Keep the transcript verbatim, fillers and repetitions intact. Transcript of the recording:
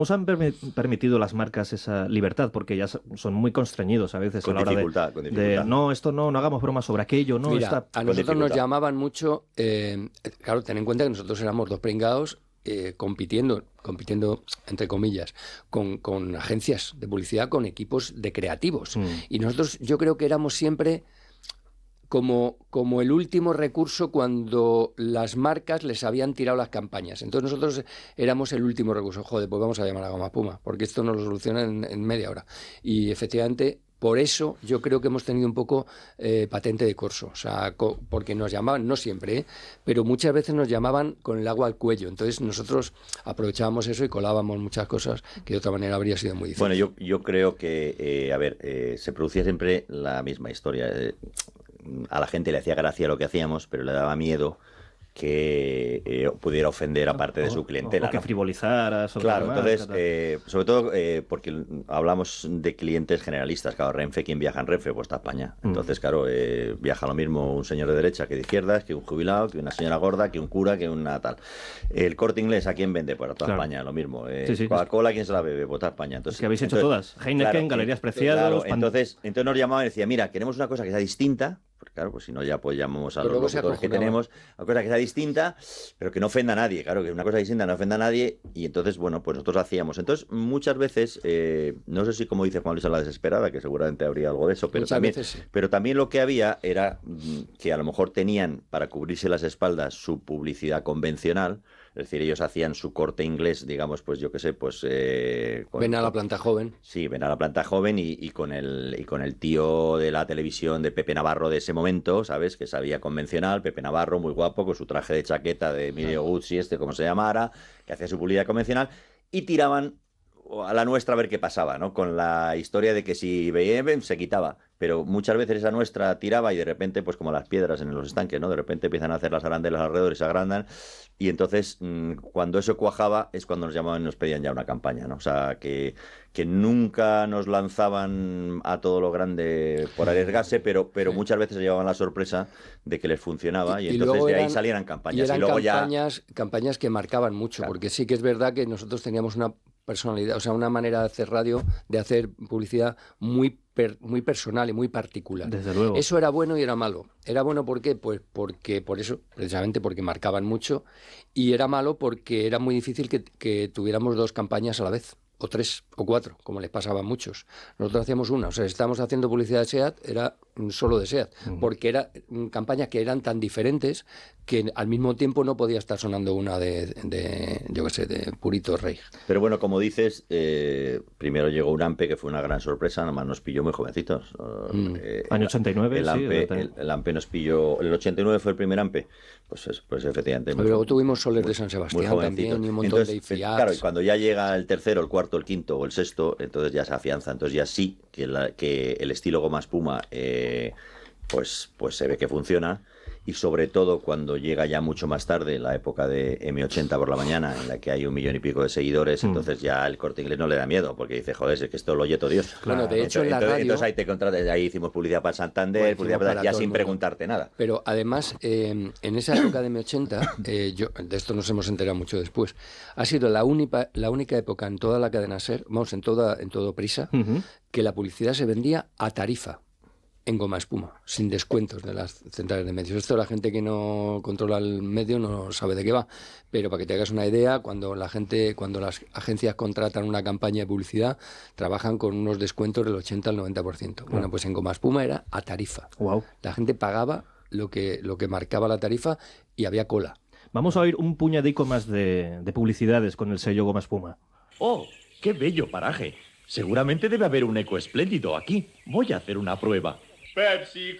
¿Os han permi- permitido las marcas esa libertad? Porque ya so- son muy constreñidos a veces Con a la hora de, dificultad, con de, dificultad. no, esto no, no hagamos bromas sobre aquello, no, Mira, está... a Con nosotros nos dificultad. llamaban mucho, eh, claro, ten en cuenta que nosotros éramos dos pringados eh, compitiendo, compitiendo entre comillas, con, con agencias de publicidad, con equipos de creativos. Mm. Y nosotros yo creo que éramos siempre como, como el último recurso cuando las marcas les habían tirado las campañas. Entonces nosotros éramos el último recurso. Joder, pues vamos a llamar a Goma Espuma, porque esto nos lo soluciona en, en media hora. Y efectivamente, por eso yo creo que hemos tenido un poco eh, patente de corso. O sea, co- porque nos llamaban, no siempre, ¿eh? Pero muchas veces nos llamaban con el agua al cuello. Entonces nosotros aprovechábamos eso y colábamos muchas cosas que de otra manera habría sido muy difícil. Bueno, yo, yo creo que, eh, a ver, eh, se producía siempre la misma historia. Eh, a la gente le hacía gracia lo que hacíamos, pero le daba miedo que eh, pudiera ofender a parte de su clientela. O que ¿no? frivolizara sobre Claro, la marca, entonces, tal. eh, sobre todo eh, porque hablamos de clientes generalistas. Claro, Renfe, ¿quién viaja en Renfe? Pues está España. Entonces, claro, eh, viaja lo mismo un señor de derecha que de izquierdas, que un jubilado, que una señora gorda, que un cura, que una tal. El Corte Inglés, ¿a quién vende? Pues a toda Claro. España, lo mismo. Eh, Sí, sí. Coca-Cola, ¿quién se la bebe? Pues toda España. Entonces, Es que habéis hecho entonces, todas. Heineken, Galerías eh, Preciados, claro, Pan- entonces, entonces nos llamaban y decían, mira, queremos una cosa que sea distinta. Porque claro, pues si no ya pues llamamos a Pero los luego se locutores que acojonaban. tenemos, a cosa que sea distinta, pero que no ofenda a nadie, claro, que una cosa distinta no ofenda a nadie, y entonces, bueno, pues nosotros hacíamos. Entonces, muchas veces, eh, no sé si como dice Juan Luis a la desesperada, que seguramente habría algo de eso, pero Muchas también, veces sí. pero también lo que había era mm, que a lo mejor tenían para cubrirse las espaldas su publicidad convencional, es decir, ellos hacían su Corte Inglés, digamos, pues yo qué sé, pues... Eh, con- Ven a la con- planta joven. Sí, ven a la planta joven y, y con el y con el tío de la televisión de Pepe Navarro de ese momento, ¿sabes? Que sabía convencional, Pepe Navarro, muy guapo, con su traje de chaqueta de Emilio Guzzi, este como se llamara, que hacía su publicidad convencional, y tiraban a la nuestra a ver qué pasaba, ¿no? Con la historia de que si veían, se quitaba. Pero muchas veces esa nuestra tiraba y de repente, pues como las piedras en los estanques, ¿no? De repente empiezan a hacer las arandelas alrededor y se agrandan. Y entonces, mmm, cuando eso cuajaba, es cuando nos llamaban y nos pedían ya una campaña, ¿no? O sea, que, que nunca nos lanzaban a todo lo grande por arriesgarse, pero, pero Sí. muchas veces se llevaban la sorpresa de que les funcionaba y, Y- y entonces luego de ahí eran- salieran Y campañas. Y, eran luego ya... campañas, campañas que marcaban mucho, Claro. porque sí que es verdad que nosotros teníamos una personalidad, o sea, una manera de hacer radio, de hacer publicidad muy per- muy personal y muy particular. Desde luego. Eso era bueno y era malo. Era bueno ¿por qué? Pues porque por eso, precisamente porque marcaban mucho, y era malo porque era muy difícil que, que tuviéramos dos campañas a la vez, o tres, o cuatro, como les pasaba a muchos. Nosotros hacíamos una, o sea, si estábamos haciendo publicidad de SEAT, era solo de SEAT, Mm. porque eran campañas que eran tan diferentes que al mismo tiempo no podía estar sonando una de, de yo qué sé, de Purito Rey. Pero bueno, como dices, eh, primero llegó un AMPE que fue una gran sorpresa, nada más nos pilló muy jovencitos. Mm. Eh, Año ochenta y nueve, el sí, AMPE, el- el, el AMPE nos pilló... ¿El ochenta y nueve fue el primer AMPE? Pues, es- pues efectivamente. Pero luego tuvimos Soler de San Sebastián jovencito. también, y un montón Entonces, de I F I A Ts. claro, y cuando ya llega el tercero, el cuarto, el quinto o el sexto, entonces ya se afianza. Entonces ya sí que, la- que el estilo goma espuma eh, pues, pues se ve que funciona. Y sobre todo cuando llega ya mucho más tarde la época de eme ochenta por la mañana, en la que hay un millón y pico de seguidores, Mm. entonces ya el Corte Inglés no le da miedo, porque dice, joder, es que esto lo oye todo Dios. Bueno, de hecho, entonces, en la entonces- radio- entonces ahí te contratas, ahí hicimos publicidad para Santander, Bueno, publicidad hicimos para, para ya todo el sin mundo. preguntarte nada. Pero además, eh, en esa época de eme ochenta, eh, yo, de esto nos hemos enterado mucho después, ha sido la única, la única época en toda la cadena SER, vamos, en, toda, en todo Prisa, Ujú. que la publicidad se vendía a tarifa en goma espuma, sin descuentos de las centrales de medios. Esto la gente que no controla el medio no sabe de qué va, pero para que te hagas una idea, cuando la gente, cuando las agencias contratan una campaña de publicidad, trabajan con unos descuentos del ochenta al noventa por ciento. Bueno, pues en goma espuma era a tarifa. Guau. La gente pagaba lo que, lo que marcaba la tarifa y había cola. Vamos a oír un puñadico más de, de publicidades con el sello Goma Espuma. ¡Oh, qué bello paraje! Seguramente debe haber un eco espléndido aquí. Voy a hacer una prueba. Pepsi